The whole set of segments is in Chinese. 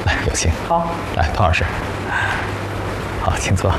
来，有请。 好， 来，童老师。好，请坐。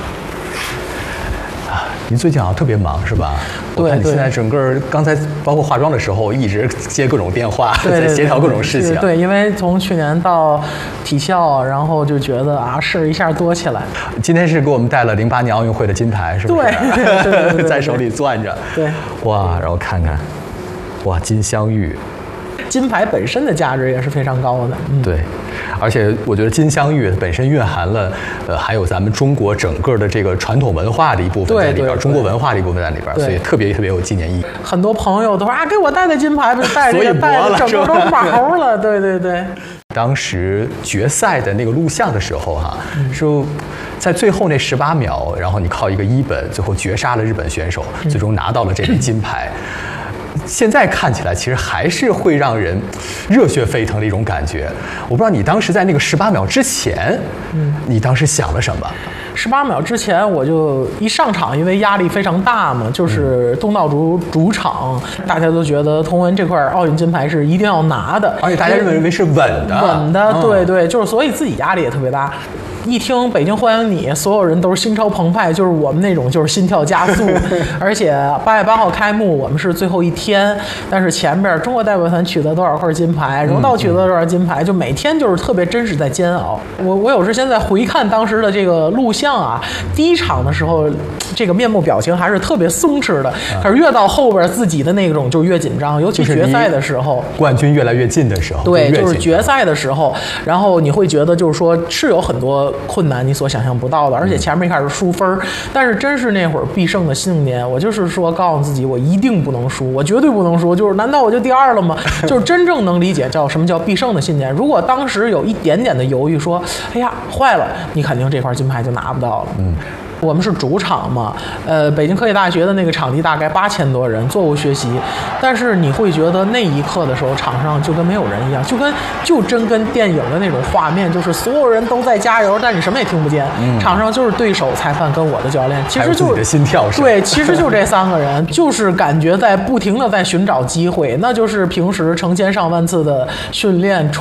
您最近好像特别忙是吧？ 对， 我看你现在整个刚才包括化妆的时候，一直接各种电话，在协调各种事情。 对，因为从去年到体校，然后就觉得啊，事一下多起来。 今天是给我们带了08年奥运会的金牌，是不是？ 对， 在手里攥着。 对， 哇，让我看看，哇，金镶玉。 金牌本身的价值也是非常高的。 对。而且我觉得金镶玉本身蕴含了，还有咱们中国整个的这个传统文化的一部分在里边，中国文化的一部分在里边，所以特别有纪念意义。 很多朋友都说啊，给我戴金牌，戴这个戴的整个都毛了。对。 当时决赛的那个录像的时候说在最后那18秒，然后你靠一个一本，最后绝杀了日本选手，最终拿到了这枚金牌。现在看起来其实还是会让人热血沸腾的一种感觉。我不知道你当时在那个18秒之前，你当时想了什么 ？18秒之前我就一上场，因为压力非常大嘛，就是东道主场，大家都觉得童文这块奥运金牌是一定要拿的， 而且大家认为是稳的， 对，就是所以自己压力也特别大。一听北京欢迎你，所有人都是心潮澎湃，就是我们那种就是心跳加速。而且8月8号开幕，我们是最后一天，但是前边中国代表团取得多少块金牌，柔道取得多少金牌，就每天就是特别真实在煎熬。我有时现在回看当时的这个录像啊，第一场的时候这个面部表情还是特别松弛的，可是越到后边自己的那种就越紧张，尤其决赛的时候， 冠军越来越近的时候， 对，就是决赛的时候，然后你会觉得就是说是有很多困难你所想象不到的，而且前面一开始输分，但是真是那会儿必胜的信念，我就是说告诉自己我一定不能输，我绝对不能输，就是难道我就第2了吗？就是真正能理解叫什么叫必胜的信念。如果当时有一点点的犹豫，说哎呀坏了，你肯定这块金牌就拿不到了。我们是主场嘛，北京科技大学的那个场地大概8000多人座无学习，但是你会觉得那一刻的时候，场上就跟没有人一样，就真跟电影的那种画面，就是所有人都在加油，但你什么也听不见，场上就是对手、裁判跟我的教练，其实就是你的心跳声。 对，其实就这3个人，就是感觉在不停的在寻找机会，那就是平时成千上万次的训练。